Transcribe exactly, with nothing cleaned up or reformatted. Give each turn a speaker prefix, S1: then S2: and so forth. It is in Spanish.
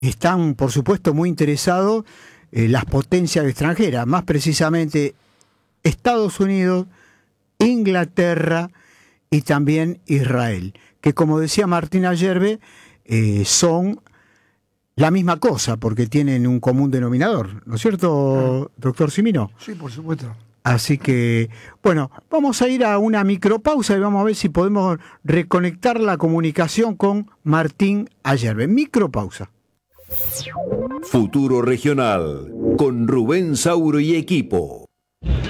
S1: están, por supuesto, muy interesados eh, las potencias extranjeras, más precisamente Estados Unidos, Inglaterra y también Israel, que como decía Martín Ayerbe, eh, son la misma cosa, porque tienen un común denominador, ¿no es cierto, doctor Cimino?
S2: Sí, por supuesto.
S1: Así que, bueno, vamos a ir a una micropausa y vamos a ver si podemos reconectar la comunicación con Martín Ayerbe. Micropausa.
S3: Futuro Regional, con Rubén Sauro y equipo.